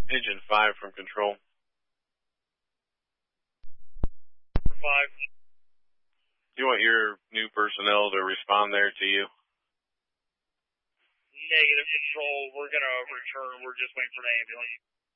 Engine 5 from control. 5. You want your new personnel to respond there to you? Negative control. We're going to return. We're just waiting for the ambulance.